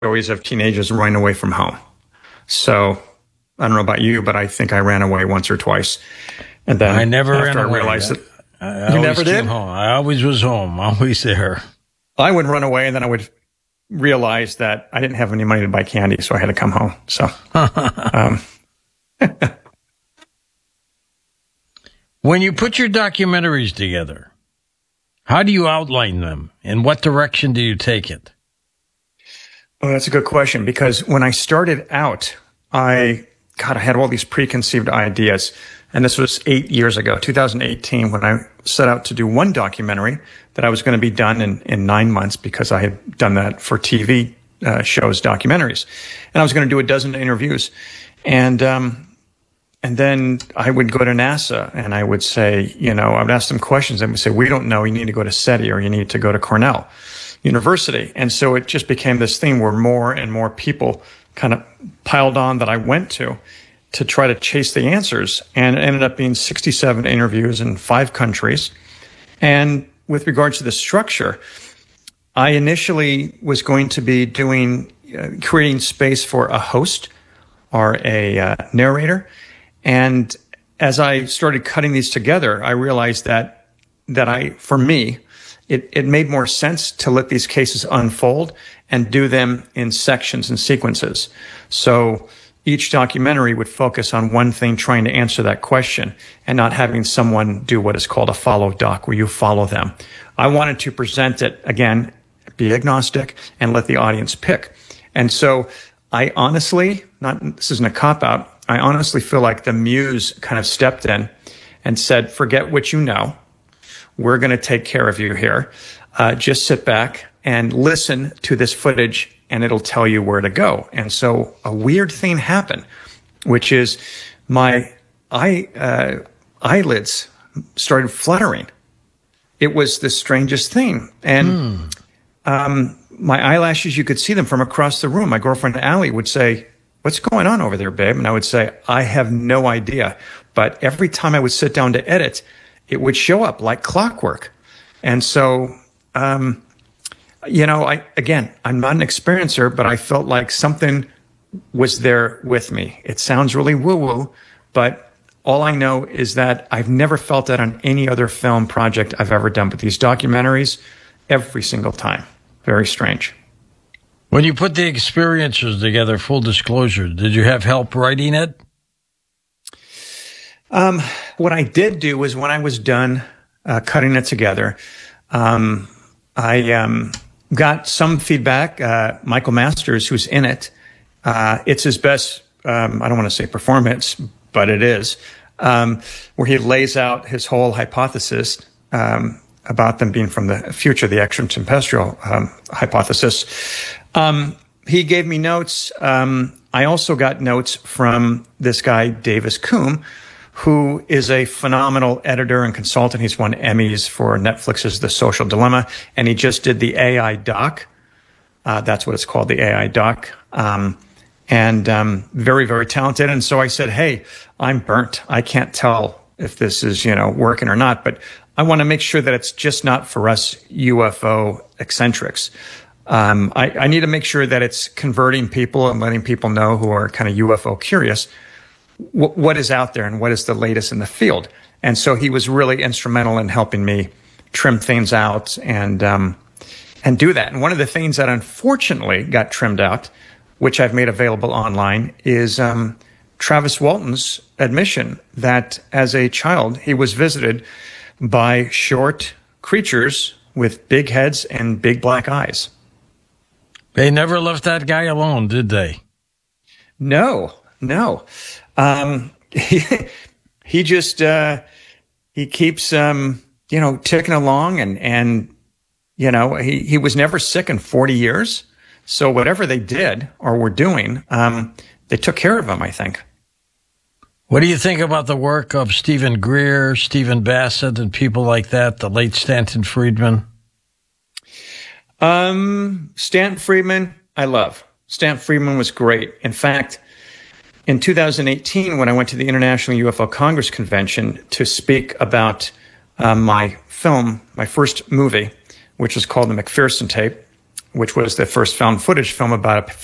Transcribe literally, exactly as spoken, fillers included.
stories of teenagers running away from home. So I don't know about you, but I think I ran away once or twice. And then I never ran I away. realized that I, I you never did. Home. I always was home, always there. I would run away, and then I would realize that I didn't have any money to buy candy, so I had to come home. So, um, when you put your documentaries together, how do you outline them? In what direction do you take it? Oh, that's a good question, because when I started out, I, God, I had all these preconceived ideas. And this was eight years ago, two thousand eighteen, when I set out to do one documentary that I was going to be done in, in nine months because I had done that for T V uh, shows, documentaries. And I was going to do a dozen interviews. And, um, and then I would go to NASA and I would say, you know, I would ask them questions. And would say, we don't know. You need to go to SETI or you need to go to Cornell University. And so it just became this thing where more and more people kind of piled on that I went to. to try to chase the answers. And it ended up being sixty-seven interviews in five countries. And with regards to the structure, I initially was going to be doing, uh, creating space for a host or a uh, narrator. And as I started cutting these together, I realized that, that I, for me, it, it made more sense to let these cases unfold and do them in sections and sequences. So each documentary would focus on one thing, trying to answer that question, and not having someone do what is called a follow doc, where you follow them. I wanted to present it, again, be agnostic, and let the audience pick. And so I honestly, not this isn't a cop-out, I honestly feel like the muse kind of stepped in and said, forget what you know. We're going to take care of you here. Uh, just sit back and listen to this footage, and it'll tell you where to go. And so a weird thing happened, which is my eye, uh, eyelids started fluttering. It was the strangest thing. And mm. um, my eyelashes, you could see them from across the room. My girlfriend, Allie, would say, what's going on over there, babe? And I would say, I have no idea. But every time I would sit down to edit, it would show up like clockwork. And so... Um, You know, I, again, I'm not an experiencer, but I felt like something was there with me. It sounds really woo-woo, but all I know is that I've never felt that on any other film project I've ever done. But these documentaries, every single time. Very strange. When you put the experiences together, full disclosure, did you have help writing it? Um, what I did do was when I was done uh, cutting it together, um, I... Um, got some feedback. Uh, Michael Masters, who's in it, uh, it's his best, um, I don't want to say performance, but it is, um, where he lays out his whole hypothesis um, about them being from the future, the extraterrestrial um, hypothesis. Um, he gave me notes. Um, I also got notes from this guy, Davis Coombe, who is a phenomenal editor and consultant. He's won Emmys for Netflix's The Social Dilemma, and he just did the A I doc. Uh, that's what it's called, the A I doc. Um, and um, very, very talented. And so I said, hey, I'm burnt. I can't tell if this is, you know, working or not, but I want to make sure that it's just not for us U F O eccentrics. Um, I, I need to make sure that it's converting people and letting people know who are kind of U F O curious what is out there and what is the latest in the field. And so he was really instrumental in helping me trim things out and um, and do that. And one of the things that unfortunately got trimmed out, which I've made available online, is um, Travis Walton's admission that as a child, he was visited by short creatures with big heads and big black eyes. They never left that guy alone, did they? No, no. Um, he, he just, uh, he keeps, um, you know, ticking along and, and, you know, he, he was never sick in forty years. So whatever they did or were doing, um, they took care of him, I think. What do you think about the work of Stephen Greer, Stephen Bassett, and people like that, the late Stanton Friedman? Um, Stanton Friedman, I love. Stanton Friedman was great. In fact, in two thousand eighteen, when I went to the International U F O Congress Convention to speak about uh, my film, my first movie, which was called The McPherson Tape, which was the first found footage film about a